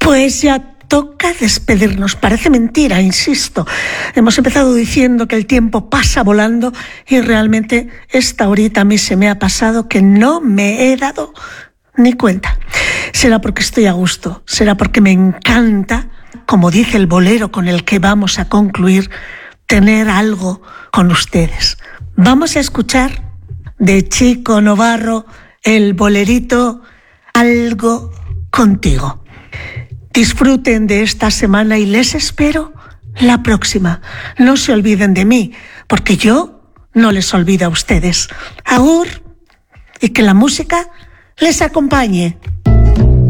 Pues ya toca despedirnos. Parece mentira, insisto. Hemos empezado diciendo que el tiempo pasa volando y realmente esta horita a mí se me ha pasado que no me he dado ni cuenta. Será porque estoy a gusto, será porque me encanta, como dice el bolero con el que vamos a concluir, tener algo con ustedes. Vamos a escuchar de Chico Novarro el bolerito Algo contigo. Disfruten de esta semana y les espero la próxima. No se olviden de mí, porque yo no les olvido a ustedes. Agur, y que la música les acompañe.